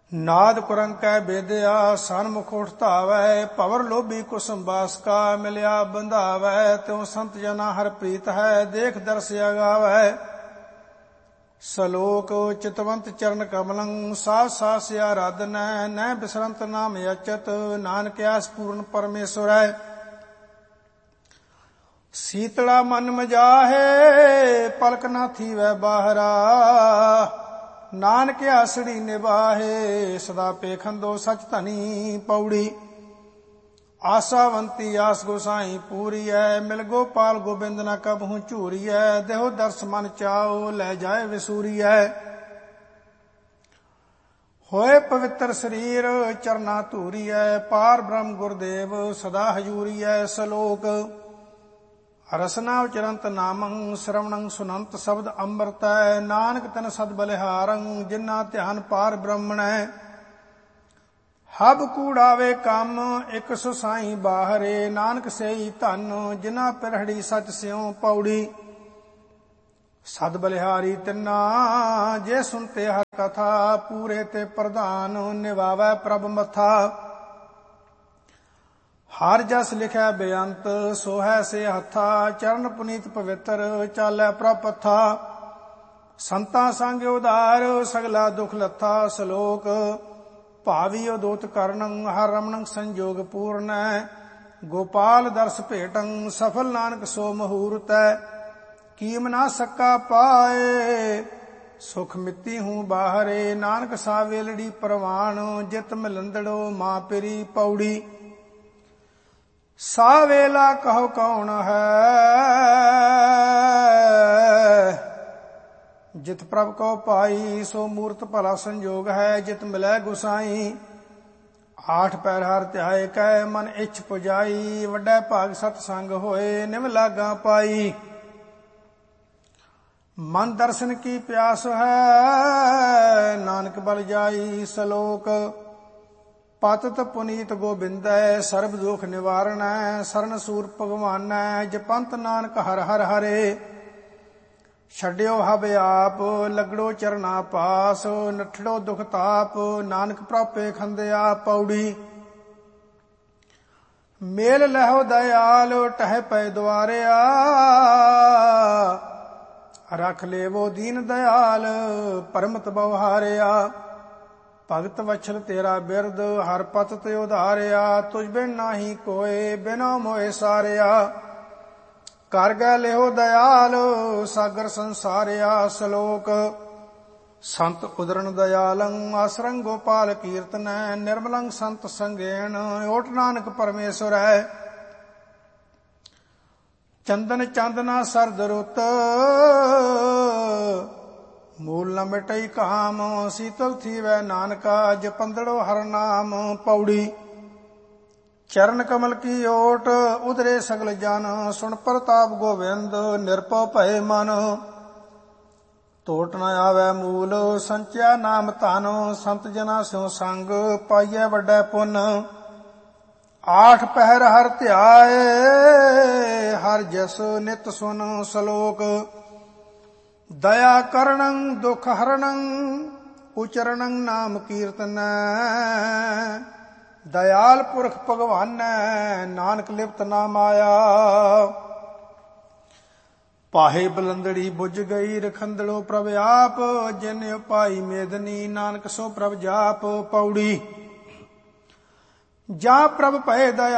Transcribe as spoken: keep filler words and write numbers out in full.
ਨਾਦ ਕੁਰੰਕੈ ਬੇਦਿਆ ਸਨਮੁਖ ਉਠ ਧਾਵੈ। ਭਵਰ ਲੋਭੀ ਕੁਸੁਮ ਬਾਸ ਕਾ ਮਿਲਿਆ ਬੰਧਾਵੈ। ਤਿਉ ਸੰਤ ਜਨਾ ਹਰ ਪ੍ਰੀਤ ਹੈ ਦੇਖ ਦਰਸ ਅਗਾਵੈ। ਸਲੋਕ ਚਿਤਵੰਤ ਚਰਨ ਕਮਲੰ ਸਾਸ ਸਾਸ ਆਰਾਧਨੈ। ਨੈ ਬਿਸਰੰਤ ਨਾਮ ਅਚਤ ਨਾਨਕ ਆਸ ਪੂਰਨ ਪਰਮੇਸ਼ਵਰੈ। ਸੀਤਲਾ ਮਨ ਮਜਾਹੇ ਪਲਕ ਨਾ ਥੀਵੈ ਬਾਹਰਾ। ਨਾਨਕ ਆਸੜੀ ਨਿਵਾਹੇ ਸਦਾ ਪੇਖੰਦੋ ਸਚ ਧਨੀ। ਪੌੜੀ ਆਸਾਵੰਤੀ ਆਸ ਗੋਸਾਈ ਪੂਰੀਐ। ਮਿਲ ਗੋਪਾਲ ਗੋਬਿੰਦ ਨ ਕਬਹੂ ਝੂਰੀਐ। ਦੇਹੋ ਦਰਸ ਮਨ ਚਾਓ ਲੈ ਜਾਏ ਵਿਸੂਰੀਐ। ਹੋਏ ਪਵਿੱਤਰ ਸਰੀਰ ਚਰਨਾ ਧੂਰੀਐ। ਪਾਰ ਬ੍ਰਹਮ ਗੁਰਦੇਵ ਸਦਾ ਹਜੂਰੀਐ। ਸਲੋਕ ਰਸਨਾ ਉਚਰੰਤ ਨਾਮੰ ਸ਼ਰਵਣੰ ਸੁਨੰਤ ਸ਼ਬਦ ਅੰਮ੍ਰਿਤੈ। ਨਾਨਕ ਤਨ ਸਦ ਬਲਿਹਾਰੰ ਜਿਨਾ ਧਿਆਨ ਪਾਰ ਬ੍ਰਹਮਣੈ। ਹਬ ਕੂੜਾਵੇ ਕੰਮ ਇਕ ਸੁਸਾਈ ਬਾਹਰੇ। ਨਾਨਕ ਸੇਈ ਧਨ ਜਿਨਾ ਪਿਰਹੜੀ ਸਚ ਸਿਉ। ਪੌੜੀ ਸਦ ਬਲਿਹਾਰੀ ਤਿੰਨਾ ਜੇ ਸੁਨਤੇ ਹਰ ਕਥਾ। ਪੂਰੇ ਤੇ ਪ੍ਰਧਾਨ ਨਿਵਾਵੈ ਪ੍ਰਭ ਮਥਾ। ਹਰ ਜਸ ਲਿਖਿਆ ਬੇਅੰਤ ਸੋਹੈ ਸੇ ਹੱਥਾ। ਚਰਨ ਪੁਨੀਤ ਪਵਿੱਤਰ ਚਾਲੈ ਪ੍ਰਭ ਪੱਥਾ। ਸੰਤਾਂ ਸੰਗ ਉਦਾਰ ਸਗਲਾ ਦੁਖ ਲੱਥਾ। ਸਲੋਕ ਭਾਵੀ ਉਦੋਤ ਕਰਨੰ ਹਰ ਰਮਣੰ ਸੰਜੋਗ ਪੂਰਨੈ। ਗੋਪਾਲ ਦਰਸ ਭੇਟੰ ਸਫਲ ਨਾਨਕ ਸੋ ਮਹੂਰਤੈ। ਕੀਮ ਨਾ ਸਕਾ ਪਾਏ ਸੁਖ ਮਿੱਤੀ ਹੂੰ ਬਾਹਰੇ। ਨਾਨਕ ਸਾ ਵੇਲੜੀ ਪ੍ਰਵਾਣ ਜਿਤ ਮਿਲੰਦੜੋ ਮਾਂ ਪਿਰੀ। ਪੌੜੀ ਸਾ ਵੇਲਾ ਕਹੋ ਕੌਣ ਹੈ ਜਿਤ ਪ੍ਰਭ ਕੋ ਪਾਈ। ਸੋ ਮੂਰਤ ਭਲਾ ਸੰਜੋਗ ਹੈ ਜਿਤ ਮਿਲੈ ਗੁਸਾਈ। ਆਠ ਪੈਰ ਹਰ ਧਿਆਏ ਕੈ ਮਨ ਇੱਛ ਪੁਜਾਈ। ਵੱਡਾ ਭਾਗ ਸਤ ਸੰਗ ਹੋਏ ਨਿਮ ਲਾਗਾ ਪਾਈ। ਮਨ ਦਰਸ਼ਨ ਕੀ ਪਿਆਸ ਹੈ ਨਾਨਕ ਬਲ ਜਾਈ। ਸਲੋਕ ਪਤਿਤ ਪੁਨੀਤ ਗੋਬਿੰਦੈ ਸਰਬ ਦੁਖ ਨਿਵਾਰਣੈ। ਸਰਨ ਸੂਰ ਭਗਵਾਨੈ ਜਪੰਤ ਨਾਨਕ ਹਰ ਹਰ ਹਰੇ। ਛੱਡਿਓ ਹਬ ਆਪ ਲਗੜੋ ਚਰਨਾ ਪਾਸ। ਨਠੜੋ ਦੁਖ ਤਾਪ ਨਾਨਕ ਪ੍ਰਾਪੇ ਖੰਦਿਆ। ਪੌੜੀ ਮੇਲ ਲਹੋ ਦਇਆਲ ਟਹਿ ਪੈ ਦੁਆਰਿਆ। ਰਖ ਲੇਵੋ ਦੀਨ ਦਇਆਲ ਪਰਮਤ ਬਵਹਾਰਿਆ। ਭਗਤ ਵਛਲ ਤੇਰਾ ਬਿਰਦ ਹਰ ਪਤ ਤੇ ਉਧਾਰਿਆ। ਤੁਝ ਬਿਨ ਨਾਹੀ ਕੋਏ ਬਿਨਾ ਮੋਏ ਸਾਰਿਆ। ਕਰ ਗੈ ਲਿਓ ਦਇਆਲ ਸਾਗਰ ਸੰਸਾਰਿਆ। ਸਲੋਕ ਸੰਤ ਉਦਰਨ ਦਇਆਲੰ ਆਸਰੰ ਗੋਪਾਲ ਕੀਰਤਨੈ। ਨਿਰਮਲੰ ਸੰਤ ਸੰਗੇਣ ਓਟ ਨਾਨਕ ਪਰਮੇਸ਼ਵਰੈ। ਚੰਦਨ ਚੰਦਨਾ ਸਰਦ ਰੁੱਤ ਮੂਲ ਨ ਮਿਟਈ ਕਾਮ। ਸੀਤਲ ਥੀਵੈ ਨਾਨਕਾ ਜਪੰਦੜੋ ਹਰ ਨਾਮ। ਪੌੜੀ ਚਰਨ ਕਮਲ ਕੀ ਓਟ ਉਦਰੇ ਸਗਲ ਜਨ। ਸੁਣ ਪ੍ਰਤਾਪ ਗੋਵਿੰਦ ਨਿਰਭਉ ਭਏ ਮਨ। ਟੋਟ ਨ ਆਵੈ ਮੂਲ ਸੰਚਿਆ ਨਾਮ ਧਨ। ਸੰਤ ਜਨਾ ਸਿਉ ਸੰਗ ਪਾਈਐ ਵੱਡਾ ਪੁੰਨ। ਆਠ ਪਹਿਰ ਹਰ ਧਿਆਏ ਹਰ ਜਸ ਨਿਤ ਸੁਨ। ਸਲੋਕ ਦਇਆ ਕਰਣੰ ਦੁਖ ਹਰਣੰ ਉਚਰਣੰ ਨਾਮ ਕੀਰਤਨੈ। ਦਇਆਲ ਪੁਰਖ ਭਗਵਾਨੈ ਨਾਨਕ ਲਿਪਤ ਨਾ ਮਾਇਆ। ਪਾਹੇ ਬਲੰਦੜੀ ਬੁਝ ਗਈ ਰਖੰਦੜੋ ਪ੍ਰਭ ਆਪ। ਜਿਨ ਉਪਾਈ ਮੇਦਨੀ ਨਾਨਕ ਸੋ ਪ੍ਰਭ ਜਾਪ। ਪੌੜੀ ਜਾਂ ਪ੍ਰਭ ਭਏ ਦਇਆ